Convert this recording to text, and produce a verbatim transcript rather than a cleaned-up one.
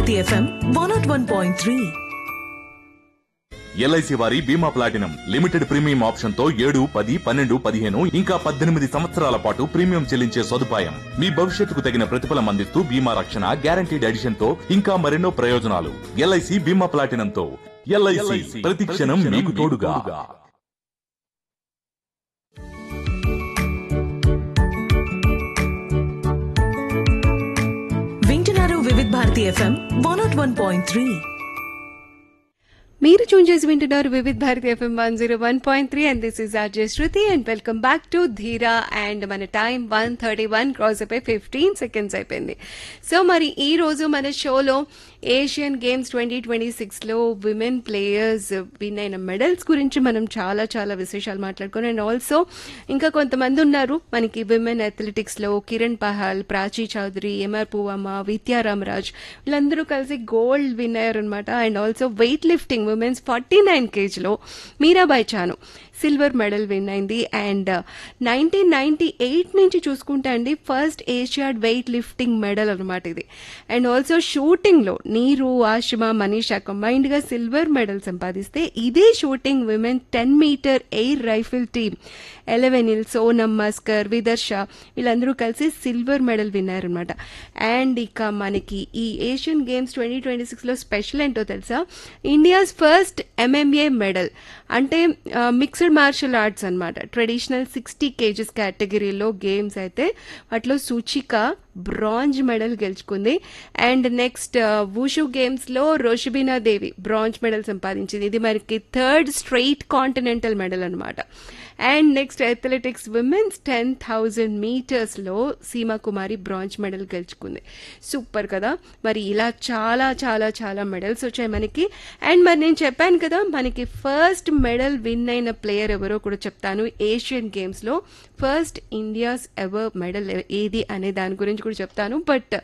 Bharati FM one not one point three. LIC వారి బీమా platinum limited premium option తో ఏడు పది పన్నెండు పదిహేను ఇంకా పద్దెనిమిది సంవత్సరాల పాటు ప్రీమియం చెల్లించే సదుపాయం. మీ భవిష్యత్తుకు తగిన ప్రతిఫలం అందిస్తూ బీమా రక్షణ, గ్యారంటీడ్ ఎడిషన్ తో ఇంకా మరెన్నో ప్రయోజనాలు. ఎల్ఐసి బీమా ప్లాటినం తో ఎల్ఐసి ప్రతి క్షణం మీకు తోడుగా. వింటున్నారు వివిధ Bharati FM one not one point three. మీరు ట్యూన్ చేసి వింటున్నారు Vividh Bharati FM one zero one point three and this is RJ Shruti and welcome back to ధీరా. అండ్ మన time one thirty one cross అయిపోయి ఫిఫ్టీన్ సెకండ్స్ అయిపోయింది. సో మరి ఈ రోజు మన షోలో ఏషియన్ గేమ్స్ ట్వంటీ ట్వంటీ సిక్స్లో విమెన్ ప్లేయర్స్ విన్ అయిన మెడల్స్ గురించి మనం చాలా చాలా విశేషాలు మాట్లాడుకున్నాం. అండ్ ఆల్సో ఇంకా కొంతమంది ఉన్నారు మనకి విమెన్ అథ్లెటిక్స్లో, కిరణ్ పహాల్, ప్రాచీ చౌదరి, ఎంఆర్ పువమ్మ, విద్యా రామరాజ్ వీళ్ళందరూ కలిసి గోల్డ్ విన్ అయ్యారు అనమాట. And also weight lifting women's forty nine కేజీలో Mirabai Chanu silver medal win అయింది. అండ్ నైన్టీన్ నైన్టీ ఎయిట్ నుంచి చూసుకుంటే అండి ఫస్ట్ ఏషియాడ్ వెయిట్ లిఫ్టింగ్ మెడల్ అనమాట ఇది. అండ్ ఆల్సో షూటింగ్లో నీరు, ఆషిమా, మనీషా కంబైన్డ్గా సిల్వర్ మెడల్ సంపాదిస్తే ఇదే shooting women ten metre air rifle team Elavenil, Sonam, Maskar, Vidarsha వీళ్ళందరూ కలిసి సిల్వర్ మెడల్ విన్నారనమాట. అండ్ ఇక మనకి ఈ ఏషియన్ గేమ్స్ ట్వంటీ ట్వంటీ సిక్స్లో స్పెషల్ ఏంటో తెలుసా, ఇండియాస్ ఫస్ట్ ఎంఎంఏ మెడల్ అంటే మిక్స్డ్ మార్షల్ ఆర్ట్స్ అనమాట. ట్రెడిషనల్ సిక్స్టీ కేజీస్ కేటగిరీలో గేమ్స్ అయితే వాటిలో సూచిక బ్రాంజ్ మెడల్ గెలుచుకుంది. అండ్ నెక్స్ట్ వూషు గేమ్స్లో రోషిబినా దేవి బ్రాంజ్ మెడల్ సంపాదించింది. ఇది మనకి థర్డ్ స్ట్రెయిట్ కాంటినెంటల్ మెడల్ అనమాట. And next athletics women's ten thousand మీటర్స్లో Seema Kumari bronze medal గెలుచుకుంది. సూపర్ కదా. మరి ఇలా చాలా చాలా చాలా మెడల్స్ వచ్చాయి మనకి. అండ్ మరి నేను చెప్పాను కదా మనకి ఫస్ట్ మెడల్ విన్ అయిన ప్లేయర్ ఎవరో కూడా చెప్తాను. ఏషియన్ గేమ్స్లో ఫస్ట్ ఇండియాస్ ఎవర్ మెడల్ ఏది అనే దాని గురించి కూడా చెప్తాను. బట్